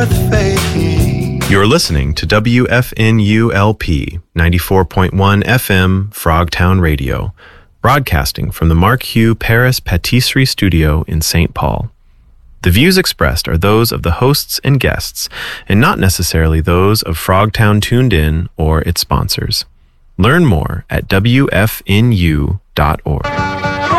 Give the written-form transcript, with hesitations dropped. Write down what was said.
You're listening to WFNULP 94.1 FM Frogtown Radio, broadcasting from the Mark Hugh Paris Patisserie Studio in St. Paul. The views expressed are those of the hosts and guests, and not necessarily those of Frogtown Tuned In or its sponsors. Learn more at WFNU.org.